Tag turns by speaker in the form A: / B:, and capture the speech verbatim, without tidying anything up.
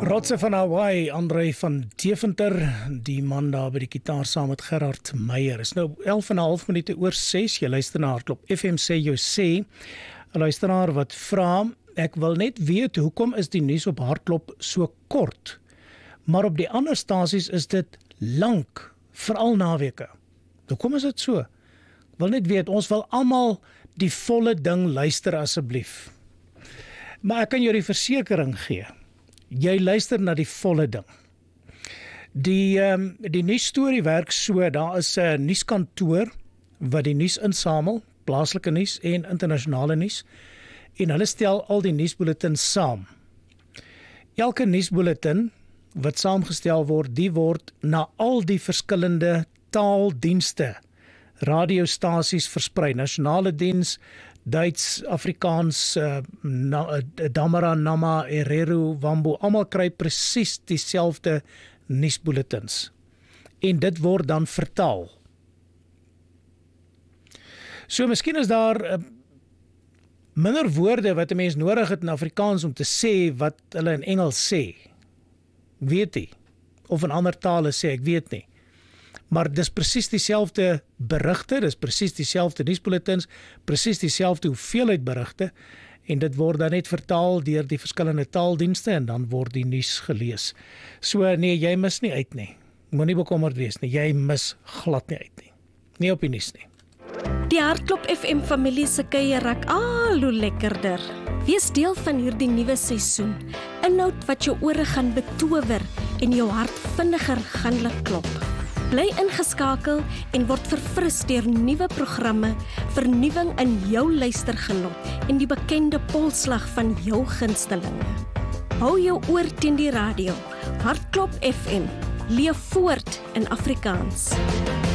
A: Rotse van Hawaii, André van Deventer, die man daar by die gitaar saam met Gerard Meyer. Is nou elf en 'n half minute oor ses, jy luister na Hardklop F M sê jou sê. 'n Luisteraar wat vra, ek wil net weet, hoekom is die nuus op Hardklop so kort? Maar op die ander stasies is dit lank, veral naweke. Hoekom is dit so? Ek wil net weet, ons wil almal die volle ding luister asseblief. Maar ek kan jou die versekering gee. Jy luister na die volle ding. Die, um, die nuusstorie werk so, daar is 'n nuuskantoor wat die nuus insamel, plaaslike nuus en internasionale nuus, en hulle stel al die nuusbulletins saam. Elke nuusbulletin wat saamgestel word, die word na al die verskillende taaldienste, radiostasies versprei, nasionale diens, Duits, Afrikaans, uh, na, Damara, Nama, Herero, Wambo, almal kry presies dieselfde nuusbulletins. En dit word dan vertaal. So miskien is daar uh, minder woorde wat 'n mens nodig het in Afrikaans om te sê wat hulle in Engels sê. Ek weet nie. Of in ander tale sê, ek weet nie. Maar dis presies dieselfde berigte, dis presies dieselfde nuusbulletins, presies dieselfde hoeveelheid berigte, en dit word dan net vertaal deur die verskillende taaldienste en dan word die nuus gelees. So nee, jy mis nie uit nie. Moenie bekommerd wees nie, jy mis glad nie uit nie. Nie op die nuus nie.
B: Die Hardklop F M familie se kuier raak al hoe lekkerder. Wees deel van hierdie nuwe seisoen. Inhoud wat jou ore gaan betower en jou hart vinniger gaan laat klop. Bly ingeskakel en word verfris deur nuwe programme, vernuwing in jou luistergenot en die bekende polslag van jou gunstelinge. Hou jou oor teen die radio. Hardklop F M. Leef voort in Afrikaans.